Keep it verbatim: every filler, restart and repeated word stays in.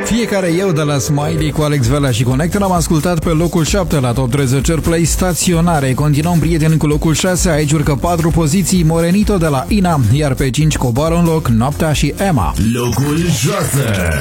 Fiecare eu de la Smiley cu Alex Velea și Connect l-am ascultat pe locul șapte la Top treizeci Airplay staționare. Continuăm, prieteni, cu locul șase. Aici urcă patru poziții Morenito de la Ina, iar pe cinci coboară un loc Noaptea și Emma. Locul șase.